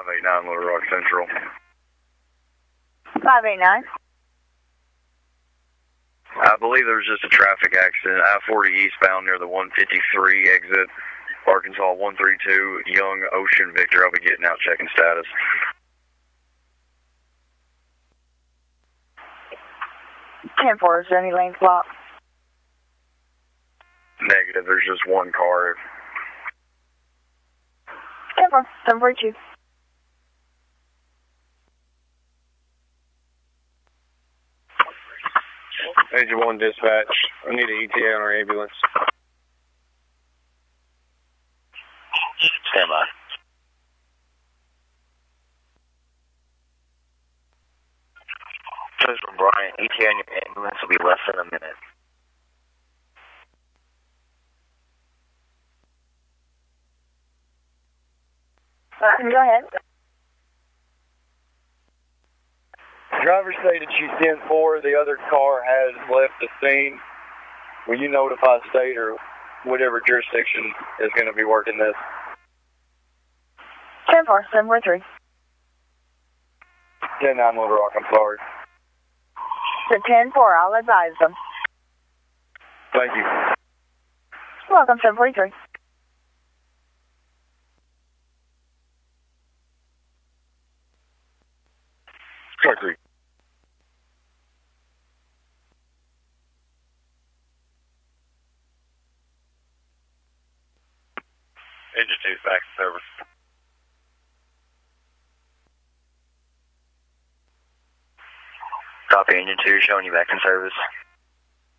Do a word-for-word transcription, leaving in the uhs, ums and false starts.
eight nine Little Rock Central. five eight nine. I believe there was just a traffic accident, I forty eastbound near the one fifty-three exit, Arkansas one three two, Young Ocean Victor. I'll be getting out checking status. ten four, is there any lanes blocked? Negative, there's just one car. ten four, seven four two. Agent one dispatch, I need an E T A on our ambulance. Stand by. This is Brian. E T A on your ambulance will be less than a minute. Uh, go ahead. Driver stated she's ten four. The other car has left the scene. Will you notify state or whatever jurisdiction is going to be working this? ten four, seven four three. ten nine Little Rock, I'm sorry. So ten four, I'll advise them. Thank you. Welcome, seven four three. Car three. Engine two back to service. Copy, Engine two showing you back in service.